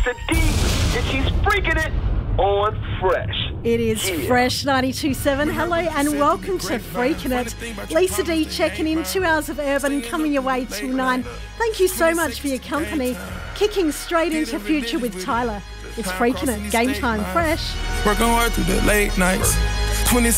Lisa D, and she's freaking it on Fresh. It is Fresh 92.7. Hello and welcome to Freaking It. Lisa D checking in, 2 hours of urban coming your way till 9. Thank you so much for your company. Kicking straight into Future with Tyler. It's Freaking It, Game Time Fresh. Working hard through the late nights.